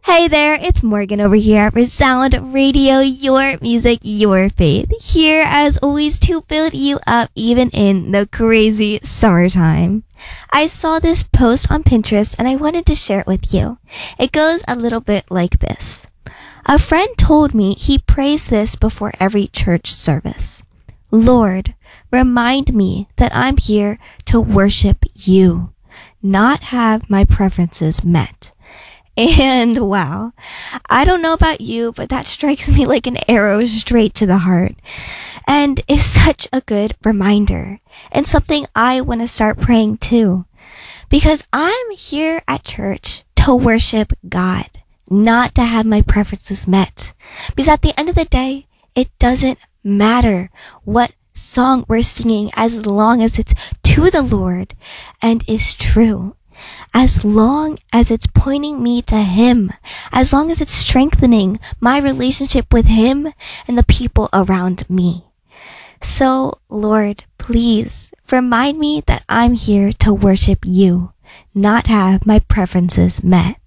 Hey there, it's Morgan over here at Resound Radio, your music, your faith. Here as always to build you up even in the crazy summertime. I saw this post on Pinterest and I wanted to share it with you. It goes a little bit like this. A friend told me he prays this before every church service. Lord, remind me that I'm here to worship you, not have my preferences met. And wow, I don't know about you, but that strikes me like an arrow straight to the heart and is such a good reminder and something I want to start praying too, because I'm here at church to worship God, not to have my preferences met. Because at the end of the day, it doesn't matter what song we're singing as long as it's to the Lord and is true. As long as it's pointing me to Him, as long as it's strengthening my relationship with Him and the people around me. So, Lord, please remind me that I'm here to worship you, not have my preferences met.